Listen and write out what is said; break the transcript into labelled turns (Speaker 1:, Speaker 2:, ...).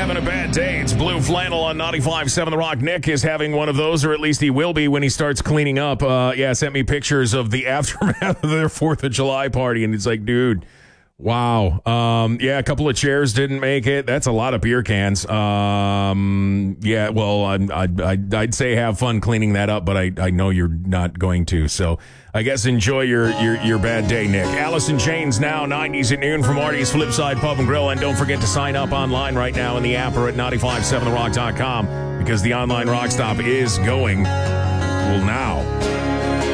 Speaker 1: having a bad day. It's Blue Flannel on 95.7 The Rock. Nick is having one of those, or at least he will be when he starts cleaning up. Sent me pictures of the aftermath of their 4th of July party, and it's like, dude, wow. A couple of chairs didn't make it. That's a lot of beer cans. I'd say have fun cleaning that up, but I know you're not going to. So I guess enjoy your bad day, Nick. Allison Chains now, 90s at noon from Marty's Flipside Pub and Grill. And don't forget to sign up online right now in the app or at 957therock.com because the online rock stop is going, well, now.